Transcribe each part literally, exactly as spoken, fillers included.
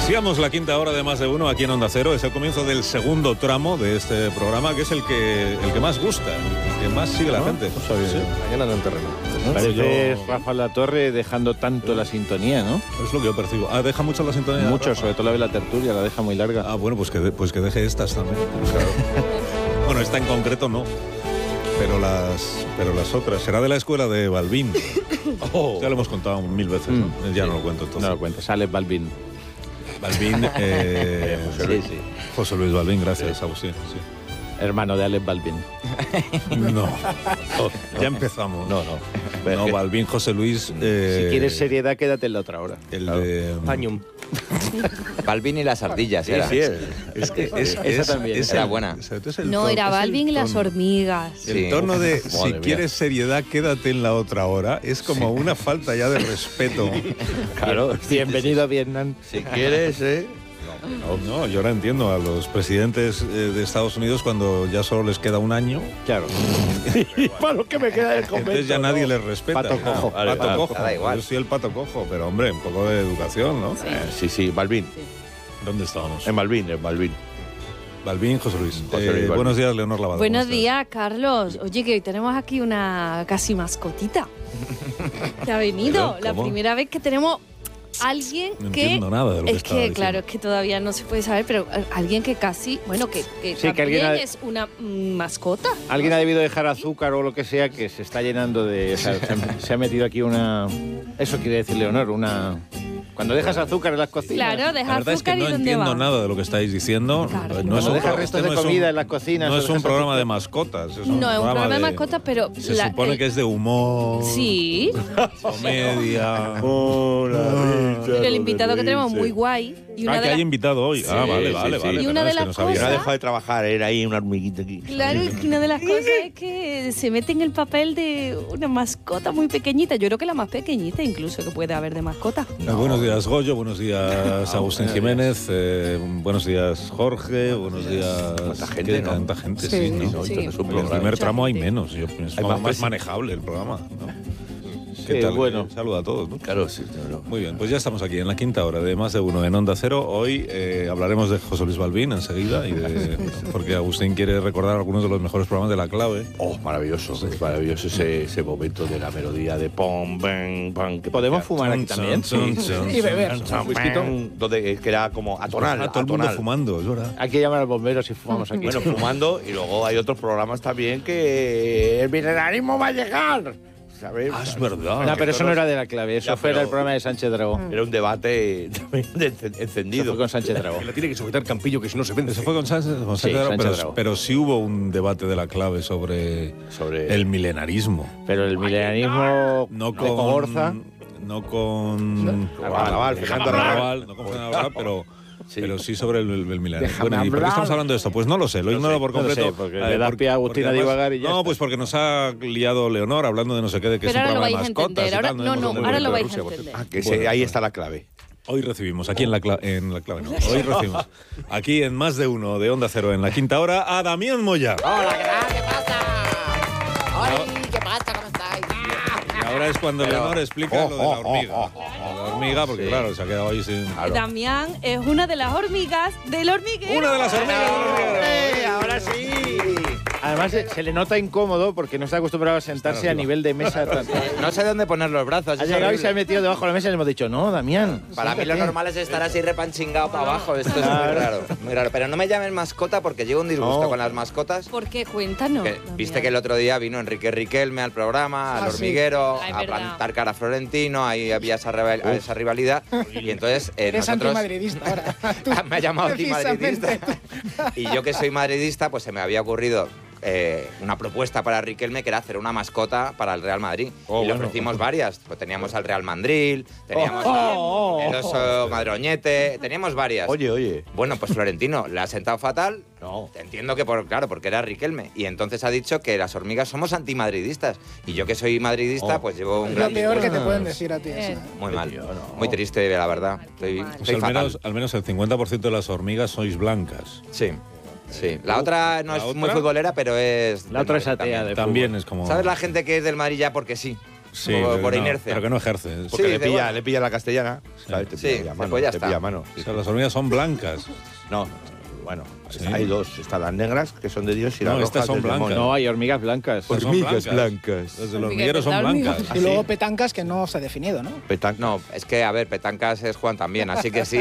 Iniciamos la quinta hora de Más de Uno aquí en Onda Cero. Es el comienzo del segundo tramo de este programa, que es el que el que más gusta, el que más sigue la ¿No? gente. No sabía. Sí. Mañana en el terreno. ¿No? Parece Yo- Rafa La Torre dejando tanto la sintonía, ¿no? Es lo que yo percibo. Ah, deja mucho la sintonía. Mucho, Rafa? sobre todo la de la tertulia, la deja muy larga. Ah, bueno, pues que, de- pues que deje estas también. Claro. Bueno, esta en concreto no. Pero las, pero las otras. Será de la escuela de Balbín. Ya lo hemos contado mil veces, ¿no? Mm, Ya sí. no lo cuento entonces. No lo cuentes, Alex Balbín. Balbín, eh, Sí, sí. José Luis Balbín, gracias, Agustín. Sí. Hermano de Alex Balbín. No, ya empezamos. No, no. No, Balbín, José Luis. eh, Si quieres seriedad, quédate en la otra hora. El de. Pañum. Balbín y las ardillas, Sí, era. sí, es. Es que es, Esa es- también. es Era el- buena. exacto, es el No, tono, era es el Balvin y las tono. hormigas. El Sí. tono de Uf, si madre mía. quieres seriedad, quédate en la otra hora es como una falta ya de respeto. Claro. Bienvenido a Vietnam. Si quieres, ¿eh? No, no, yo ahora entiendo a los presidentes eh, de Estados Unidos cuando ya solo les queda un año, Claro. ¿Y para lo que me queda del convento? entonces ya nadie no? les respeta. Pato Claro, cojo. Vale, pato vale, cojo. da igual. Yo soy el pato cojo, pero hombre, un poco de educación, ¿no? Eh, sí, sí, Balbín. ¿Dónde estábamos? En Balbín, en Balbín. Balbín, José Luis. José Eh, Luis Balbín. buenos días, Leonor Lavado. Buenos ¿cómo estás? días, Carlos. Oye, que hoy tenemos aquí una casi mascotita que ha venido. ¿Pero? La ¿Cómo? primera vez que tenemos alguien No que... entiendo nada de lo que es estaba que, diciendo. claro, es que todavía no se puede saber, pero eh, alguien que casi, bueno, que, que Sí, que también alguien ha- es una mm, mascota. Alguien ha debido dejar azúcar o lo que sea que se está llenando de... O sea, se, ha, se ha metido aquí una... Eso quiere decir, Leonor, una... Cuando dejas azúcar en las cocinas. Claro, La deja verdad es que azúcar no y dónde entiendo va. nada de lo que estáis diciendo. Claro. No es Cuando un, dejas pro- restos este de no es un- comida en las cocinas. No o es un dejas programa azúcar. de mascotas. Es un No, es un programa de de- mascotas, pero... Se la- supone el- que es de humor, Sí, comedia. pero el invitado que tenemos muy guay. Y una Ah, de que las- hay invitado hoy. ah, Sí, vale, sí, vale, sí. vale. Y una perdón, de es que las no sabía. No ha cosas- dejado de trabajar, era ahí una hormiguita aquí. Claro, es que una de las cosas es que se mete en el papel de una mascota muy pequeñita. Yo creo que la más pequeñita incluso que puede haber de mascota. Eh, Buenos días, Goyo. Buenos días, Agustín Jiménez. eh, buenos días, Jorge. Buenos días. Cuánta gente, ¿Qué? ¿no? Tanta gente, sí. Sí, ¿no? ¿no? sí. Entonces, un En el programa. primer Mucha tramo hay gente. menos. Yo, es Hay más, más presi- manejable el programa. ¿no? ¿Qué Sí, tal? bueno. Saluda a todos, ¿no? Claro, sí, claro. Muy bien, pues ya estamos aquí en la quinta hora de Más de Uno en Onda Cero. Hoy eh, hablaremos de José Luis Balbín enseguida, y de, porque Agustín quiere recordar algunos de los mejores programas de La Clave. Oh, maravilloso, es maravilloso ese, ese momento de la melodía de pom, bang, bang. que ¿Podemos parecía- fumar aquí también? Chon, chon, chon, Y beber. Chon, chon, ¿Un whisky? bang, donde que era como atonal, Ah, todo el mundo atonal. fumando, es verdad. Hay que llamar al bombero si fumamos aquí. Bueno, fumando, y luego hay otros programas también que el milenarismo va a llegar, ¿sabes? Ah, es verdad. No, pero eso no era de La Clave, eso Ya, fue pero- el programa de Sánchez Dragó. Era un debate también de encen- Eso encendido. fue con Sánchez Dragó. La tiene que sujetar Campillo, que si no se vende. Eso fue con Sánchez, con Sí, Sánchez Dragó, Sánchez pero, Dragó. pero sí hubo un debate de La Clave sobre Sobre el milenarismo. Pero el milenarismo No de con Cogorza... No con Arrabal, Fernando Arrabal, no con Fernando Arrabal, pero Sí. pero sí sobre el, el, el milenarismo. Déjame Bueno, ¿y por qué hablar. estamos hablando de esto? Pues no lo sé, lo No ignoro sé, por no lo completo. sé, porque Eh, le da pie a Agustín a además- divagar y ya No, está. pues porque nos ha liado Leonor hablando de no sé qué, de que Pero es un ahora lo programa de vais a mascotas. entender. y Ahora, tal, no, hemos no, hablado ahora de lo vais a Rusia, por entender. Ah, que Bueno, se- ahí bueno. está la clave. Hoy recibimos, aquí en la, cla- en la clave, no. Hoy recibimos, aquí en Más de Uno de Onda Cero, en la quinta hora, a Damián Moya. Hola, ¿qué tal? ¿Qué pasa? Ay, ¿qué pasa? ¿Cómo estáis? Y ahora es cuando Pero- Leonor explica lo de la Oh, oh, hormiga. oh, oh, Lo de la hormiga, porque Sí. claro, se ha quedado ahí sin... Claro. Damián es una de las hormigas del hormiguero. Una de las hormigas del hormiguero. ¡Eh, ahora sí! Además, se, se le nota incómodo porque no está acostumbrado a sentarse a arriba. nivel de mesa. No sé dónde poner los brazos. Ha es llegado y horrible. se ha metido debajo de la mesa y le hemos dicho, no, Damián. Para mí lo siéntate". normal es estar así repanchingado para abajo. Esto es muy Claro. raro, muy raro. Pero no me llamen mascota porque llevo un disgusto No. con las mascotas. ¿Por qué? Cuéntanos. Que- Damián. Viste que el otro día vino Enrique Riquelme al programa, al Ah, sí. hormiguero, Ah, es a verdad. plantar cara a Florentino, ahí había esa, rival- esa rivalidad. Y entonces eh, Eres nosotros... antimadridista ahora. Tú, me ha llamado antimadridista. precisamente. Y yo que soy madridista, pues se me había ocurrido eh, una propuesta para Riquelme que era hacer una mascota para el Real Madrid. Oh, y le bueno. ofrecimos varias. Pues teníamos al Real Mandril, teníamos Oh, al- oh, oh, el oso Madroñete, teníamos varias. Oye, oye. Bueno, pues Florentino le ha sentado fatal. No. Entiendo que, por, claro, porque era Riquelme. Y entonces ha dicho que las hormigas somos antimadridistas. Y yo que soy madridista, Oh. pues llevo un Es gran lo peor que te disgusto. pueden decir a ti. Eh. eso. Muy mal. Tío, no. Muy triste, la verdad. Estoy, Mal. Pues estoy al, fatal. menos, al menos el cincuenta por ciento de las hormigas sois blancas. Sí. Sí. La otra no ¿La es otra? muy futbolera, pero es. La del otra es Madrid atea también. de También es como... ¿Sabes la gente que es del Madrid ya porque sí? Sí, por, pero por no, inercia. Pero que no ejerce. Porque Sí, le, de pilla, bueno. le pilla la castellana. ¿sabes? Te Sí, pilla a mano, después ya te está. pilla a mano. O sea, las hormigas son blancas. No, bueno, Sí. hay dos. Están las negras, que son de Dios, y No, las estas rojas son del blancas. demonio. No, hay hormigas blancas. Pues son Hormigas blancas. blancas. Las del Hormigas hormiguero son de hormigas. blancas. Y luego petancas que no se ha definido, ¿no? Petan- No, es que, a ver, petancas es Juan también, así que sí.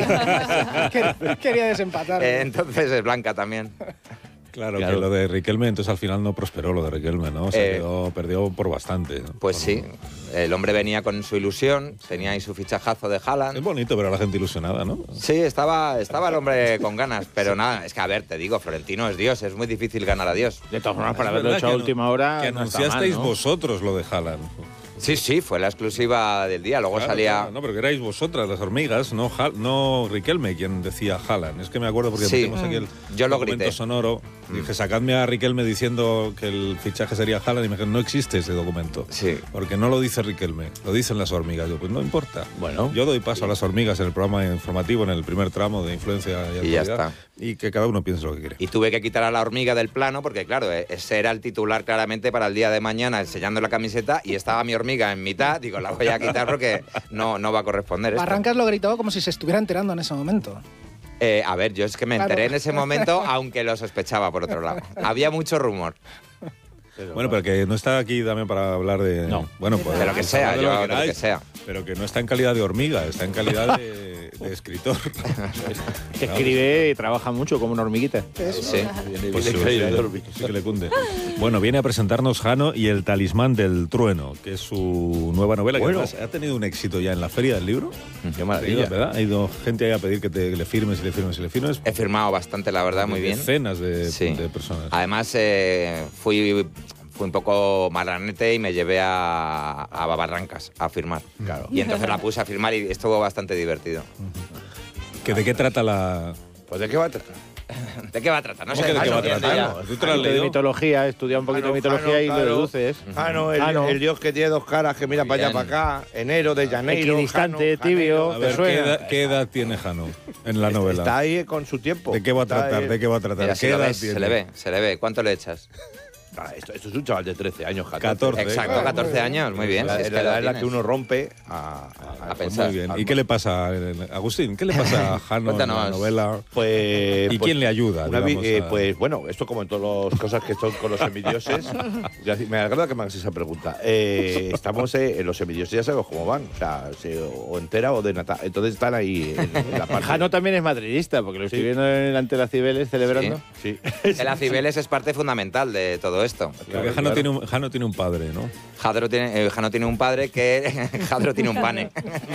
Quer- Quería desempatar. Eh, entonces es blanca también. Claro, Claro. que lo de Riquelme, entonces al final no prosperó lo de Riquelme, ¿no? O sea, Eh, quedó- perdió por bastante. ¿no? Pues Por- sí, el hombre venía con su ilusión, tenía ahí su fichajazo de Es Haaland. bonito ver a la gente ilusionada, ¿no? Sí, estaba, estaba el hombre con ganas, pero nada, es que a ver, te digo, Florentino es Dios, es muy difícil ganar a Dios. De todas formas, para Es haberlo verdad hecho a que última anu- hora. Que no está anunciasteis mal, ¿no? vosotros lo de Haaland. Sí, sí, fue la exclusiva del día, luego Claro, salía... claro, no, pero que erais vosotras, las hormigas, no, Hal- no Riquelme quien decía Haaland. Es que me acuerdo porque Sí, metimos aquí el yo lo documento grité. sonoro. Dije, sacadme a Riquelme diciendo que el fichaje sería Haaland y me dijeron, no existe ese documento. Sí. Porque no lo dice Riquelme, lo dicen las hormigas. Yo, pues no importa. Bueno. Yo doy paso a las hormigas en el programa informativo, en el primer tramo de influencia y Y ya actualidad, está. y que cada uno piense lo que quiere. Y tuve que quitar a la hormiga del plano porque, claro, eh, ese era el titular claramente para el día de mañana, enseñando la camiseta, y estaba mi hormiga en mitad. Digo, la voy a quitar porque no, no va a corresponder esto. Barrancas lo gritó como si se estuviera enterando en ese momento. Eh, a ver, yo es que me Claro. enteré en ese momento, aunque lo sospechaba por otro lado. Había mucho rumor. Bueno, pero que no está aquí también para hablar de. No. Bueno, pues. De lo que sea, hablar yo, de de lo que queráis, sea. Pero que no está en calidad de hormiga, está en calidad de, de escritor. Que escribe y trabaja mucho como una hormiguita. Sí. Pues sí, sí, sí que le cunde. Bueno, viene a presentarnos Jano y el talismán del trueno, que es su nueva novela, Bueno. que además ha tenido un éxito ya en la Feria del Libro. Qué Ha maravilla. ido, ¿verdad? Ha ido gente ahí a pedir que te, le firmes y le firmes y le firmes. He firmado bastante, la verdad, muy bien. Decenas de, Sí. de personas. Además, eh, fui, fui un poco malanete y me llevé a, a Barrancas a firmar. Claro. Y entonces la puse a firmar y estuvo bastante divertido. ¿Que ¿De qué trata la...? Pues, ¿de qué va a tratar? ¿De qué va a tratar? No ¿Cómo sé. que de qué no va a entiendo tratar? ya. No, ¿tú te lo has Un poquito de leído? mitología, estudia un poquito de mitología y lo deduces. Ah, no, el, Ah, no. el dios que tiene dos caras, que mira Muy para allá, bien. para acá. Enero de Janeiro. Equidistante, Jano, tibio. A Janero. ver, ¿qué suena? edad, qué edad tiene Jano en la novela? Está ahí con su tiempo. ¿De qué va a Está tratar? ahí- ¿De qué va a tratar? Mira, ¿Qué si lo edad ves, tiene? se le ve, se le ve. ¿Cuánto le echas? Ah, esto, esto es un chaval de trece años, catorce. catorce. Exacto, claro. catorce años, muy bien. La, si es es la que edad lo en la que tienes. uno rompe a, a- A pensar. Muy bien. ¿Y qué le pasa, eh, Agustín? ¿Qué le pasa a Jano en la Cuéntanos. novela? Pues, ¿Y pues, quién le ayuda, una vi- digamos, eh, a- Pues bueno, esto como en todas las cosas que son con los semidioses. Gracias, me agrada que me hagas esa pregunta. Eh, estamos eh, en los semidioses, ya sabemos cómo van. O sea, se- o entera o de nata. Entonces están ahí en, en la parte. Jano también es madridista, porque lo estoy Sí. viendo en- ante las Cibeles celebrando. Sí. El Acibeles es parte fundamental de todo esto. Porque Jano, tiene un, Jano tiene un padre, ¿no? Jadro tiene, eh, Jano tiene un padre que... Jadro tiene un pane.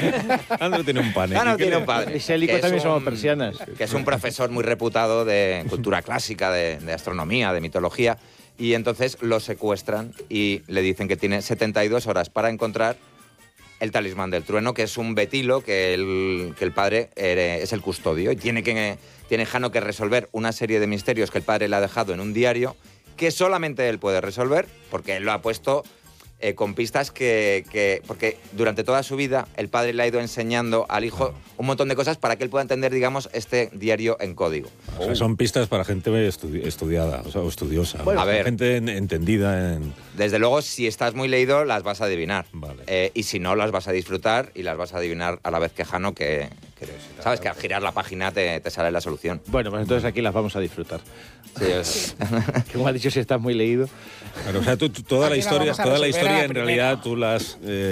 Jano tiene un pane. Jano ¿Y qué tiene le- un padre. Y Sélico que es también somos un- persianas. Que es un profesor muy reputado de cultura clásica, de, de astronomía, de mitología. Y entonces lo secuestran y le dicen que tiene setenta y dos horas para encontrar el talismán del trueno, que es un betilo que el, que el padre eh, es el custodio. Y tiene, que, tiene Jano que resolver una serie de misterios que el padre le ha dejado en un diario que solamente él puede resolver, porque él lo ha puesto eh, con pistas que, que... Porque durante toda su vida el padre le ha ido enseñando al hijo un montón de cosas para que él pueda entender, digamos, este diario en código. O sea, son pistas para gente estudi- estudiada, o sea, o estudiosa. Bueno, a ver. Gente en- entendida en... Desde luego, si estás muy leído, las vas a adivinar. Vale. Eh, y si no, las vas a disfrutar y las vas a adivinar a la vez que Jano, que, que sabes que al girar la página te, te sale la solución. Bueno, pues entonces aquí las vamos a disfrutar. Sí, es- Como has dicho, si estás muy leído. Claro, o sea, tú, tú- toda la Aquí la historia, vamos a toda la resolver a historia la en primera. realidad tú la has... eh,